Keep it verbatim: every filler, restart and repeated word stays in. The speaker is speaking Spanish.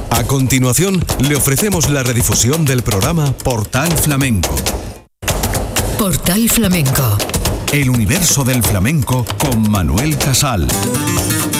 A continuación, le ofrecemos la redifusión del programa Portal Flamenco. Portal Flamenco. El universo del flamenco con Manuel Casal.